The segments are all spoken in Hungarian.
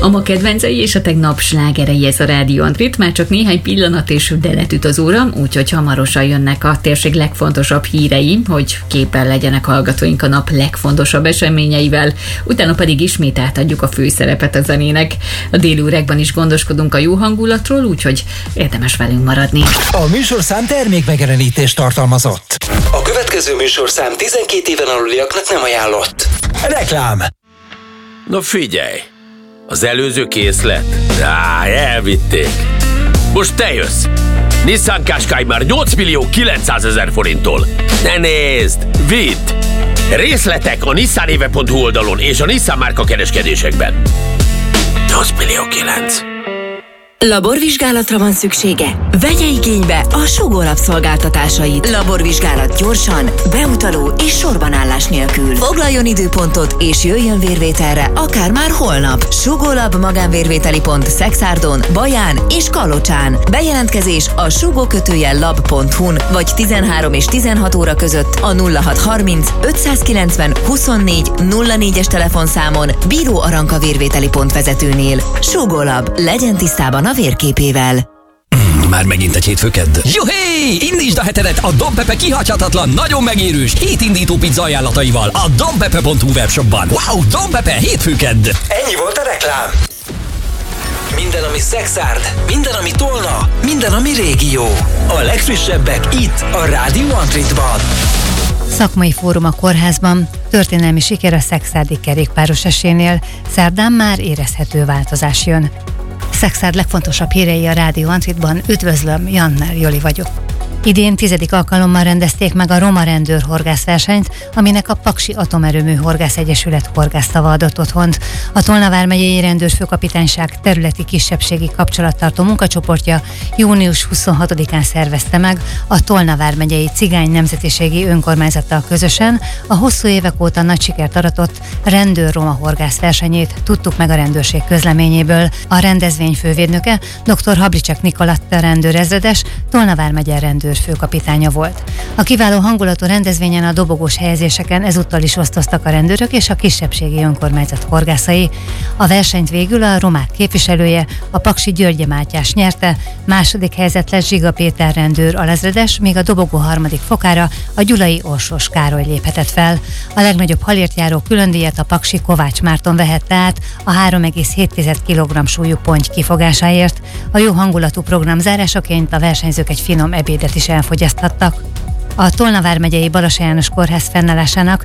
A ma kedvencei és a tegnap slágerei, ez a Rádió Antrit, már csak néhány pillanat és delet üt az óra, úgyhogy hamarosan jönnek a térség legfontosabb hírei, hogy képen legyenek hallgatóink a nap legfontosabb eseményeivel, utána pedig ismét átadjuk a főszerepet a zenének. A déli órákban is gondoskodunk a jó hangulatról, úgyhogy érdemes velünk maradni. A műsorszám termékmegjelenítést tartalmazott. A következő műsorszám 12 éven aluliaknak nem ajánlott. Reklám. Na figyelj! Az előző készlet? Elvitték. Most te jössz! Nissan Qashqai már 8.900.000 forinttól. Ne nézd! Vidd! Részletek a nissanéve.hu oldalon és a Nissan márka kereskedésekben. 8.900.000. Laborvizsgálatra van szüksége? Vegye igénybe a Sugó Lab szolgáltatásait. Laborvizsgálat gyorsan, beutaló és sorbanállás nélkül. Foglaljon időpontot és jöjjön vérvételre, akár már holnap. Sugó Lab magánvérvételi pont Szekszárdon, Baján és Kalocsán. Bejelentkezés a sugó-lab.hu-n vagy 13 és 16 óra között a 0630 590 24 04-es telefonszámon, Bíró Aranka vérvételi pont vezetőnél. Sugó Lab, legyen tisztában a vérképével. Már megint egy hétfőkedd. Juhé! Indítsd a hetedet a Don Pepe kihagyhatatlan, nagyon megérős hétindító pizza ajánlataival a donpepe.hu webshopban. Wow, Don Pepe hétfőkedd! Ennyi volt a reklám. Minden, ami Szexárd, minden, ami Tolna, minden, ami régió. A legfrissebbek itt, a Rádió Antritban. Szakmai fórum a kórházban, történelmi siker a szexárdi kerékpáros esélynél, szerdán már érezhető változás jön. Szexárd legfontosabb hírei a Rádió Antritban. Üdvözlöm, Jannner Joli vagyok. Idén 10. alkalommal rendezték meg a Roma Rendőr horgászversenyt, aminek a Paksi Atomerőmű Horgász Egyesület horgásztava adott otthont. A Tolna vármegyei rendőrfőkapitányság területi kisebbségi kapcsolattartó munkacsoportja június 26-án szervezte meg a Tolna vármegyei cigány nemzetiségi önkormányzattal közösen a hosszú évek óta nagy sikert aratott rendőr-roma horgászversenyét, tudtuk meg a rendőrség közleményéből. A rendezvény fővédnöke dr. Habricsek Nikolatta rendőrezredes, Tolna vármegye főkapitánya volt. A kiváló hangulatú rendezvényen a dobogós helyezéseken ezúttal is osztoztak a rendőrök és a kisebbségi önkormányzat horgászai. A versenyt végül a romák képviselője, a Paksi Györgye Mátyás nyerte, második helyzet lett Zsiga Péter rendőr alezredes, míg a dobogó harmadik fokára a gyulai Orsos Károly léphetett fel. A legnagyobb halért járó különdíjat a paksi Kovács Márton vehette át a 3,7 kg súlyú ponty kifogásáért. A jó hangulatú program zárásaként a versenyzők egy finom ebédet is elfogyaszthattak. A Tolna vármegyei Balassa János Kórház fennállásának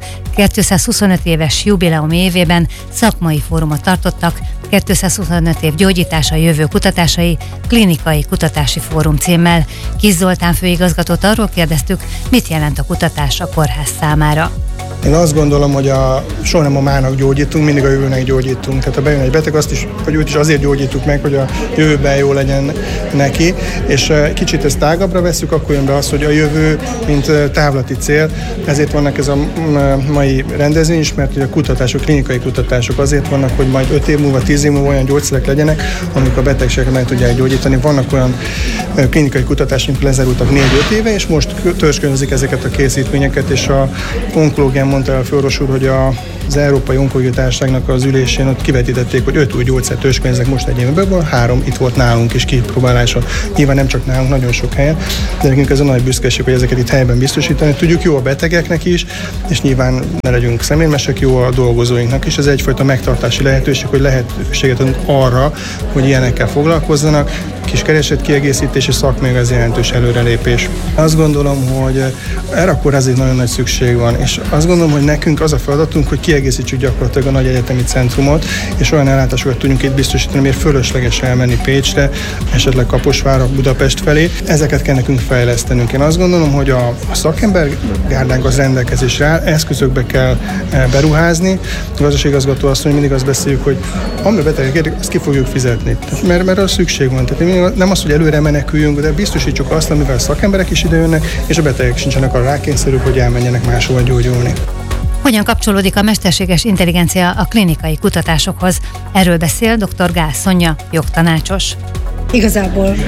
225 éves jubileumi évében szakmai fórumot tartottak, 225 év gyógyítása, jövő kutatásai, klinikai kutatási fórum címmel. Kis Zoltán főigazgatót arról kérdeztük, mit jelent a kutatás a kórház számára. Én azt gondolom, hogy soha nem a mának gyógyítunk, mindig a jövőnek gyógyítunk. Tehát ha bejön egy beteg, hogy őt is azért gyógyítjuk meg, hogy a jövőben jó legyen neki, és kicsit ezt tágabbra veszük, akkor jön be az, hogy a jövő, mint távlati cél, ezért vannak ez a mai rendezvény is, mert a kutatások, klinikai kutatások azért vannak, hogy majd 5 év múlva, 10 év múlva olyan gyógyszerek legyenek, amik a betegségeket meg tudják gyógyítani. Vannak olyan klinikai kutatások, amik lezárultak 4-5 éve, és most törzskönözik ezeket a készítményeket, és a onkológián mondta el a főorvos úr, hogy az Európai Onkológiai Társaságnak az ülésén ott kivetítették, hogy 5 új gyógyszert törzskönöznek most egy évben, 3 itt volt nálunk is kipróbáláson. Nyilván nem csak nálunk, nagyon sok helyen, de nekünk ez a nagy büszkeség, hogy ezeket itt helyben biztosítani tudjuk, jó a betegeknek is, és nyilván ne legyünk szemérmesek, jó a dolgozóinknak is. Ez egyfajta megtartási lehetőség, hogy lehetőséget adunk arra, hogy ilyenekkel foglalkozzanak, kis keresetkiegészítés és szakmai az jelentős előrelépés. Azt gondolom, hogy erre akkor azért nagyon nagy szükség van, és azt gondolom, hogy nekünk az a feladatunk, hogy kiegészítsük gyakorlatilag a nagy egyetemi centrumot, és olyan ellátásokat tudjunk itt biztosítani, miért fölösleges elmenni Pécsre, esetleg Kaposvárra, Budapest felé. Ezeket kell nekünk fejlesztenünk. Én azt gondolom, hogy a szakembergárdánk az rendelkezésre áll, eszközökbe kell beruházni. A gazdaságigazgató azt mondja, mindig azt beszéljük, hogy ami betegek érik, azt ki fogjuk fizetni. Mert az szükség van. Tehát nem az, hogy előre meneküljünk, de biztosítsuk azt, amivel szakemberek is idejönnek, és a betegek sincsenek arra rákényszerűek, hogy elmenjenek máshova gyógyulni. Hogyan kapcsolódik a mesterséges intelligencia a klinikai kutatásokhoz? Erről beszél dr. Gász Szonya, jogtanácsos. Igazából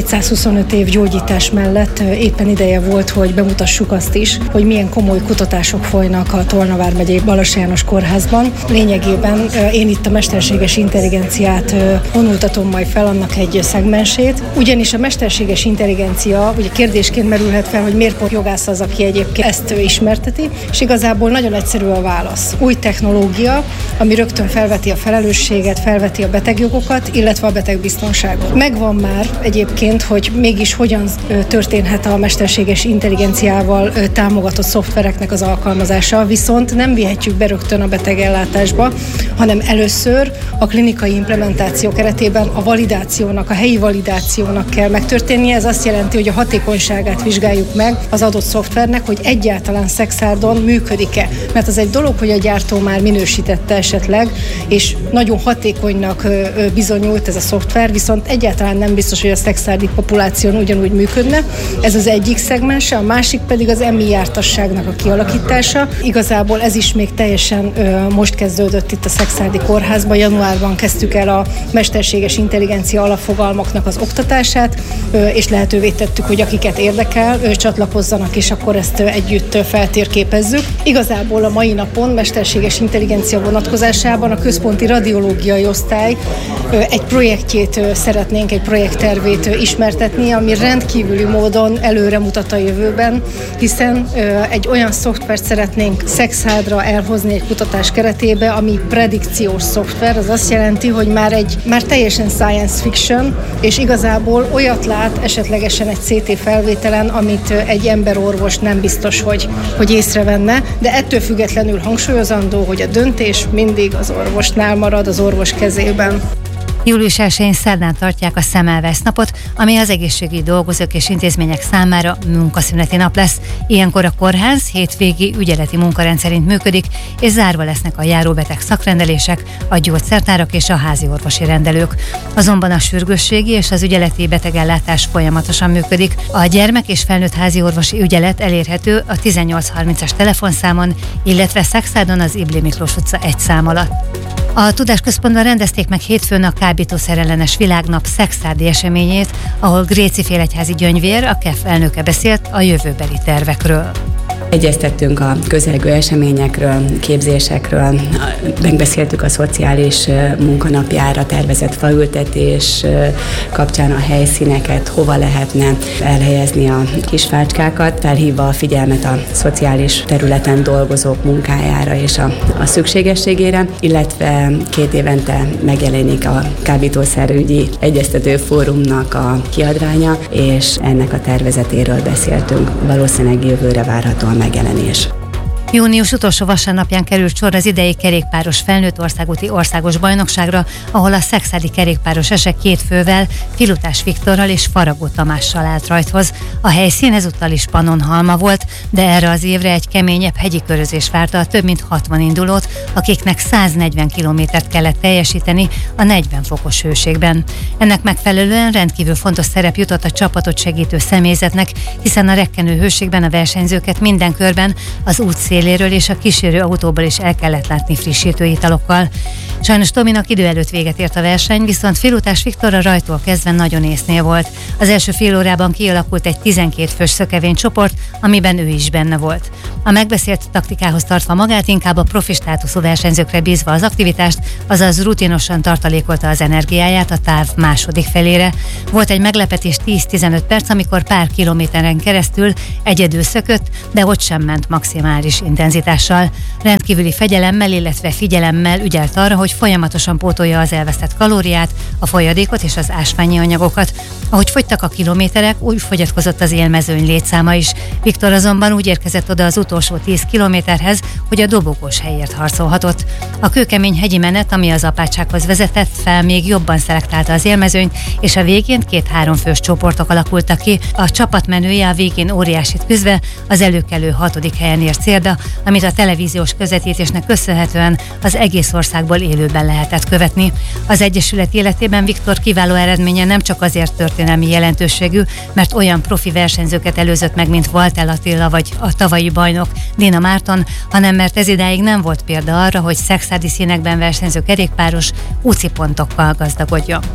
225 év gyógyítás mellett éppen ideje volt, hogy bemutassuk azt is, hogy milyen komoly kutatások folynak a Tolnavár megyei Balassi János Kórházban. Lényegében én itt a mesterséges intelligenciát vonultatom majd fel, annak egy szegmensét, ugyanis a mesterséges intelligencia ugye kérdésként merülhet fel, hogy miért pont jogász az, aki egyébként ezt ismerteti, és igazából nagyon egyszerű a válasz. Új technológia, ami rögtön felveti a felelősséget, felveti a betegjogokat, illetve a betegbiztonságot. Megvan már egyébként, hogy mégis hogyan történhet a mesterséges intelligenciával támogatott szoftvereknek az alkalmazása, viszont nem vihetjük be rögtön a betegellátásba, hanem először a klinikai implementáció keretében a validációnak, a helyi validációnak kell megtörténnie. Ez azt jelenti, hogy a hatékonyságát vizsgáljuk meg az adott szoftvernek, hogy egyáltalán Szexárdon működik-e. Mert az egy dolog, hogy a gyártó már minősítette esetleg, és nagyon hatékonynak bizonyult ez a szoftver, viszont egyáltalán nem biztos, hogy a szexárdi populáción ugyanúgy működne. Ez az egyik szegmense, a másik pedig az EMI jártasságnak a kialakítása. Igazából ez is még teljesen most kezdődött itt a Szexárdi Kórházban. Januárban kezdtük el a mesterséges intelligencia alapfogalmaknak az oktatását, és lehetővé tettük, hogy akiket érdekel, csatlakozzanak, és akkor ezt együtt feltérképezzük. Igazából a mai napon mesterséges intelligencia vonatkozásában a Központi Radiológiai Osztály egy projektjét szeretnénk, egy projekttervét ismertetni, ami rendkívüli módon előre mutat a jövőben, hiszen egy olyan szoftvert szeretnénk Szexárdra elhozni egy kutatás keretébe, ami predikciós szoftver. Az azt jelenti, hogy már teljesen science fiction, és igazából olyat lát esetlegesen egy CT felvételen, amit egy emberorvos nem biztos, hogy észrevenne, de ettől függetlenül hangsúlyozandó, hogy a döntés mindig az orvosnál marad, az orvos kezében. Július 1-én szerdán tartják a Szemelweis napot, ami az egészségügyi dolgozók és intézmények számára munkaszüneti nap lesz. Ilyenkor a kórház hétvégi ügyeleti munkarendszerint működik, és zárva lesznek a járóbeteg szakrendelések, a gyógyszertárak és a házi orvosi rendelők. Azonban a sürgősségi és az ügyeleti betegellátás folyamatosan működik. A gyermek és felnőtt házi orvosi ügyelet elérhető a 1830-as telefonszámon, illetve Szexárdon az Ibli Miklós utca 1 szám alatt. A Tudásközpontban rendezték meg hétfőn a kábítószerellenes világnap szexárdi eseményét, ahol Gréci Félegyházi Gyöngyvér, a KEF elnöke beszélt a jövőbeli tervekről. Egyeztettünk a közelgő eseményekről, képzésekről, megbeszéltük a szociális munkanapjára tervezett faültetés kapcsán a helyszíneket, hova lehetne elhelyezni a kisfácskákat, felhívva a figyelmet a szociális területen dolgozók munkájára és a szükségességére, illetve 2 évente megjelenik a kábítószerügyi egyeztető fórumnak a kiadványa, és ennek a tervezetéről beszéltünk. Valószínűleg jövőre várható a megjelenés. Június utolsó vasárnapján került sor az idei kerékpáros felnőtt országúti országos bajnokságra, ahol a szexárdi kerékpáros esek 2 fővel, Filutás Viktorral és Faragó Tamással állt rajthoz. A helyszín ezúttal is Pannonhalma volt, de erre az évre egy keményebb hegyi körözés várta a több mint 60 indulót, akiknek 140 kilométert kellett teljesíteni a 40 fokos hőségben. Ennek megfelelően rendkívül fontos szerep jutott a csapatot segítő személyzetnek, hiszen a rekkenő hőségben a versenyzőket minden körben az út széléről és a kísérő autóból is el kellett látni frissítő italokkal. Sajnos Tominak idő előtt véget ért a verseny, viszont Filutás Viktor a rajtól kezdve nagyon észnél volt. Az első fél órában kialakult egy 12 fős szökevény csoport, amiben ő is benne volt. A megbeszélt taktikához tartva magát, inkább a profi státuszú versenyzőkre bízva az aktivitást, azaz rutinosan tartalékolta az energiáját a táv második felére. Volt egy meglepetés 10-15 perc, amikor pár kilométeren keresztül egyedül szökött, de ott sem ment maximális intenzitással. Rendkívüli fegyelemmel, illetve figyelemmel ügyelt arra, hogy folyamatosan pótolja az elvesztett kalóriát, a folyadékot és az ásványi anyagokat. Ahogy fogytak a kilométerek, úgy fogyatkozott az élmezőny létszáma is. Viktor azonban úgy érkezett oda az utolsó 10 kilométerhez, hogy a dobogós helyért harcolhatott. A kőkemény hegyi menet, ami az apátsághoz vezetett fel, még jobban szelektálta az élmezőnyt, és a végén 2-3 fős csoportok alakultak ki. A csapatmenője a végén óriásit küzdve az előkelő 6. helyen ért célba, amit a televíziós közvetítésnek köszönhetően az egész országból élőben lehetett követni. Az Egyesület életében Viktor kiváló eredménye nem csak azért történelmi jelentőségű, mert olyan profi versenyzőket előzött meg, mint Walter Attila vagy a tavalyi bajnok Dina Márton, hanem mert ez idáig nem volt példa arra, hogy szexárdi színekben versenyző kerékpáros UCI pontokkal gazdagodjon.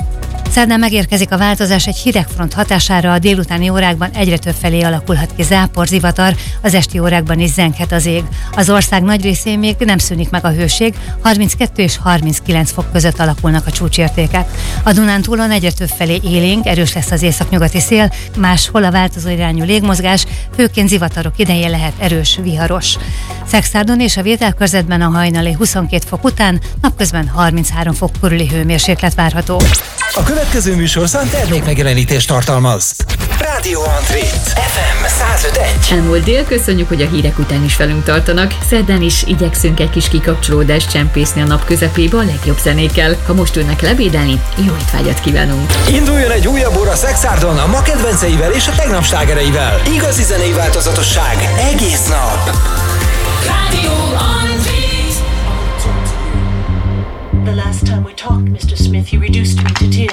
Szerdán megérkezik a változás, egy hideg front hatására a délutáni órákban egyre több felé alakulhat ki zápor, zivatar, az esti órákban is zenghet az ég. Az ország nagy részén még nem szűnik meg a hőség, 32 és 39 fok között alakulnak a csúcsértékek. A Dunántúlon egyre több felé élénk, erős lesz az északnyugati szél, máshol a változó irányú légmozgás, főként zivatarok idején lehet erős, viharos. Szekszárdon és a vételkörzetben a hajnali 22 fok után napközben 33 fok körüli hőmérséklet várható. A következő műsorszám termékmegjelenítést tartalmaz. Rádió Antrit, FM 105.1. Elmúlt dél, köszönjük, hogy a hírek után is velünk tartanak. Szerdán is igyekszünk egy kis kikapcsolódást csempészni a nap közepébe a legjobb zenékkel. Ha most ülnek lebédelni, jó étvágyat kívánunk! Induljon egy újabb óra Szexárdon a ma kedvenceivel és a tegnap slágereivel. Igazi zenei változatosság egész nap. Rádió Antrit. The last time we talked, Mr. Smith, you reduced me to tears.